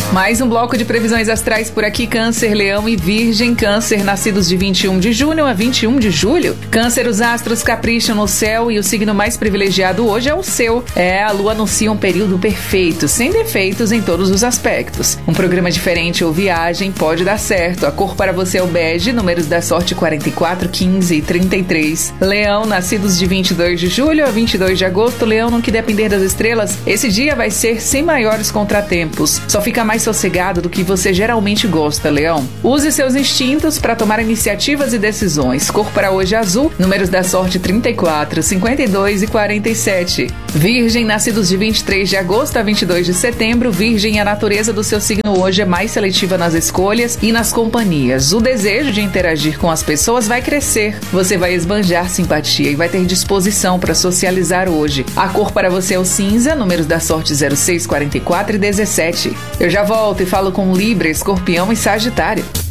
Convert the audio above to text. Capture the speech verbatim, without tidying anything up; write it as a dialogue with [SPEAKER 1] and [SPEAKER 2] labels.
[SPEAKER 1] Mais um bloco de previsões astrais por aqui. Câncer, Leão e Virgem. Câncer, nascidos de vinte e um de junho a vinte e um de julho. Câncer, os astros capricham no céu e o signo mais privilegiado hoje é o seu. É, a lua anuncia um período perfeito, sem defeitos em todos os aspectos. Um programa diferente ou viagem pode dar certo. A cor para você é o bege, números da sorte quarenta e quatro, quinze e trinta e três. Leão, nascidos de vinte e dois de julho a vinte e dois de agosto. Leão, no que depender das estrelas, esse dia vai ser sem maiores contratempos. Só fica mais sossegado do que você geralmente gosta, Leão. Use seus instintos para tomar iniciativas e decisões. Cor para hoje azul, números da sorte trinta e quatro, cinquenta e dois e quarenta e sete. Virgem, nascidos de vinte e três de agosto a vinte e dois de setembro. Virgem, a natureza do seu signo hoje é mais seletiva nas escolhas e nas companhias. O desejo de interagir com as pessoas vai crescer. Você vai esbanjar simpatia e vai ter disposição para socializar hoje. A cor para você é o cinza, números da sorte zero seis, quarenta e quatro e dezessete. Eu já volto e falo com Libra, Escorpião e Sagitário.